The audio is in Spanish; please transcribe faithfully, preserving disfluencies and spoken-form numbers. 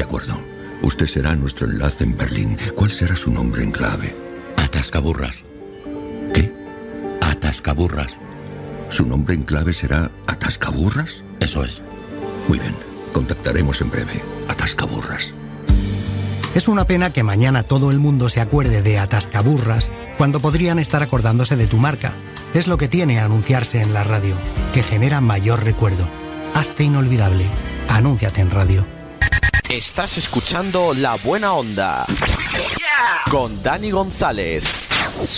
De acuerdo. Usted será nuestro enlace en Berlín. ¿Cuál será su nombre en clave? Atascaburras. ¿Qué? Atascaburras. ¿Su nombre en clave será Atascaburras? Eso es. Muy bien. Contactaremos en breve. Atascaburras. Es una pena que mañana todo el mundo se acuerde de Atascaburras cuando podrían estar acordándose de tu marca. Es lo que tiene anunciarse en la radio, que genera mayor recuerdo. Hazte inolvidable. Anúnciate en radio. Estás escuchando La Buena Onda con Dani González.